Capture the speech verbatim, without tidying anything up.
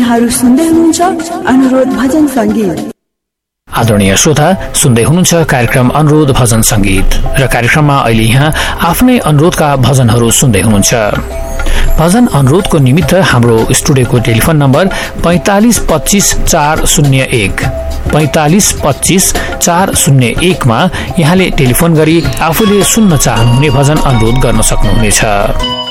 यहाँहरू सुन्दै हुनुहुन्छ अनुरोध भजन संगीत। आदरणीय श्रोता, सुन्दै हुनुहुन्छ कार्यक्रम अनुरोध भजन संगीत र कार्यक्रममा अहिले यहाँ आफ्नै अनुरोधका भजनहरू सुन्दै हुनुहुन्छ। भजन अनुरोधको निमित्त हाम्रो स्टुडियोको टेलिफोन नम्बर पैंतालिस पच्चीस चार शून्य एक पैंतालिस पच्चीस चार शून्य एकमा यहाँले टेलिफोन गरी आफूले सुन्न चाहनुहुने भजन अनुरोध गर्न सक्नुहुनेछ।